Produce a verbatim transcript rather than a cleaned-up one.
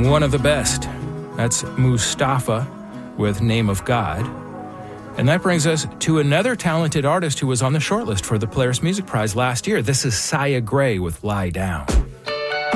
one of the best. That's Mustafa with Name of God. And that brings us to another talented artist who was on the shortlist for the Polaris Music Prize last year. This is Saya Gray with Lie Down.